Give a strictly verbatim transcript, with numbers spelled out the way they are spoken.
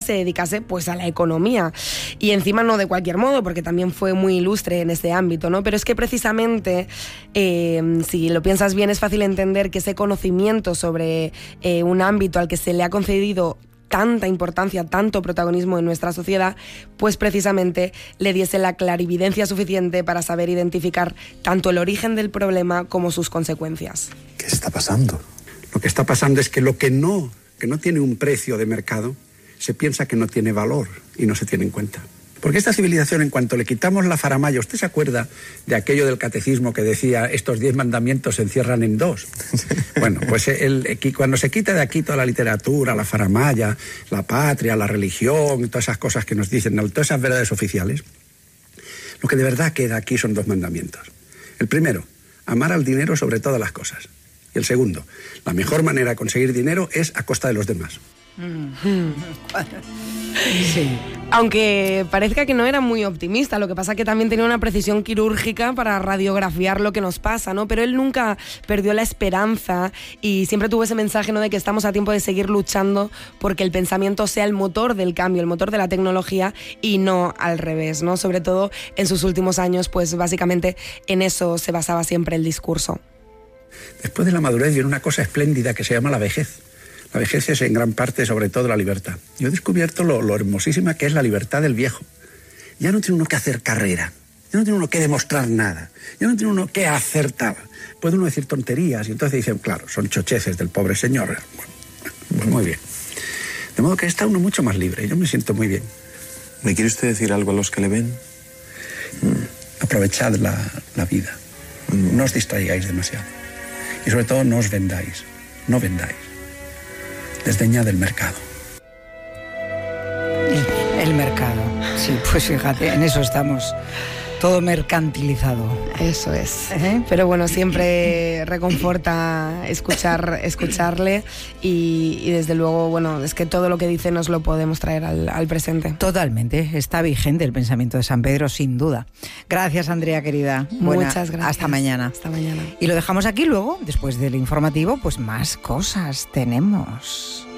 se dedicase pues a la economía. Y encima no de cualquier modo, porque también fue muy ilustre en este ámbito, ¿no? Pero es que precisamente, eh, si lo piensas bien, es fácil entender que ese conocimiento sobre eh, un ámbito al que se le ha concedido tanta importancia, tanto protagonismo en nuestra sociedad, pues precisamente le diese la clarividencia suficiente para saber identificar tanto el origen del problema como sus consecuencias. ¿Qué está pasando? Lo que está pasando es que lo que no, que no tiene un precio de mercado, se piensa que no tiene valor y no se tiene en cuenta. Porque esta civilización, en cuanto le quitamos la faramalla, ¿usted se acuerda de aquello del catecismo que decía estos diez mandamientos se encierran en dos? Bueno, pues el, el, cuando se quita de aquí toda la literatura, la faramalla, la patria, la religión, todas esas cosas que nos dicen, todas esas verdades oficiales, lo que de verdad queda aquí son dos mandamientos. El primero, amar al dinero sobre todas las cosas. Y el segundo, la mejor manera de conseguir dinero es a costa de los demás. Sí. Aunque parezca que no era muy optimista, lo que pasa que también tenía una precisión quirúrgica para radiografiar lo que nos pasa, ¿no? Pero él nunca perdió la esperanza y siempre tuvo ese mensaje, ¿no?, de que estamos a tiempo de seguir luchando porque el pensamiento sea el motor del cambio, el motor de la tecnología y no al revés, ¿no? Sobre todo en sus últimos años, pues básicamente en eso se basaba siempre el discurso. Después de la madurez viene una cosa espléndida que se llama la vejez. La vejez es en gran parte, sobre todo, la libertad. Yo he descubierto lo, lo hermosísima que es la libertad del viejo. Ya no tiene uno que hacer carrera, ya no tiene uno que demostrar nada, ya no tiene uno que acertar. Puede uno decir tonterías y entonces dicen, claro, son chocheces del pobre señor. Bueno, pues muy bien. De modo que está uno mucho más libre, yo me siento muy bien. ¿Me quiere usted decir algo a los que le ven? Mm, aprovechad la, la vida, mm. no os distraigáis demasiado y sobre todo no os vendáis, no vendáis. Desdeña del mercado. El mercado, sí, pues fíjate, en eso estamos. Todo mercantilizado. Eso es. ¿Eh? Pero bueno, siempre reconforta escuchar, escucharle y, y desde luego, bueno, es que todo lo que dice nos lo podemos traer al, al presente. Totalmente, está vigente el pensamiento de San Pedro, sin duda. Gracias, Andrea, querida. Buena, Muchas gracias. Hasta mañana. Hasta mañana. Y lo dejamos aquí luego, después del informativo, pues más cosas tenemos.